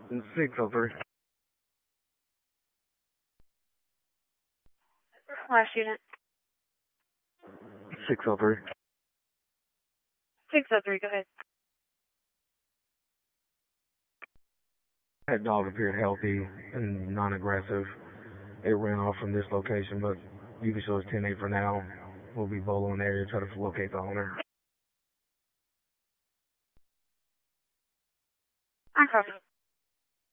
603. Last unit. 603. 603, go ahead. That dog appeared healthy and non-aggressive. It ran off from this location, but you can show us 10-8 for now. We'll be bowling the area, try to locate the owner. I copy.